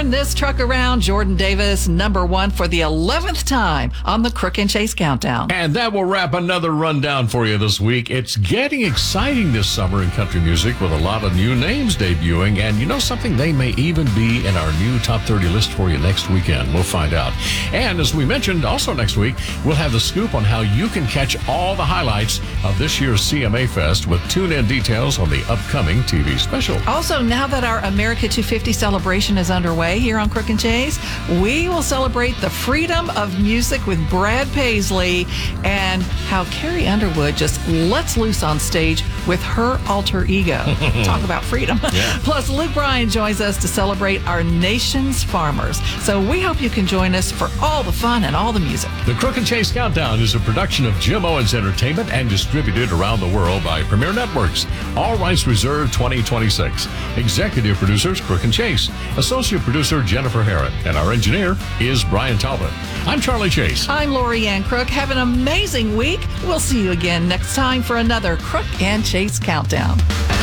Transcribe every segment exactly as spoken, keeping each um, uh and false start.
turn this truck around. Jordan Davis, number one for the eleventh time on the Crook and Chase Countdown. And that will wrap another rundown for you this week. It's getting exciting this summer in country music with a lot of new names debuting. And you know something? They may even be in our new top thirty list for you next weekend. We'll find out. And as we mentioned, also next week, we'll have the scoop on how you can catch all the highlights of this year's C M A Fest with tune-in details on the upcoming T V special. Also, now that our America two fifty celebration is underway here on Crook and Chase, we will celebrate the freedom of music with Brad Paisley and how Carrie Underwood just lets loose on stage with her alter ego. Talk about freedom. Yeah. Plus, Luke Bryan joins us to celebrate our nation's farmers. So we hope you can join us for all the fun and all the music. The Crook and Chase Countdown is a production of Jim Owens Entertainment and distributed around the world by Premier Networks. All rights reserved twenty twenty-six. Executive producers Crook and Chase. Associate producer Jennifer Herron. And our engineer is Brian Talbot. I'm Charlie Chase. I'm Lori Ann Crook. Have an amazing week. We'll see you again next time for another Crook and Chase Countdown.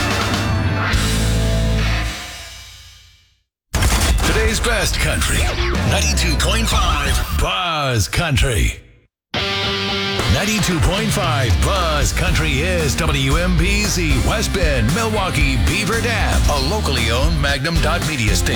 Today's best country. ninety-two point five Buzz Country. ninety-two point five Buzz Country is W M P Z, West Bend, Milwaukee, Beaver Dam, a locally owned Magnum Dot Media station.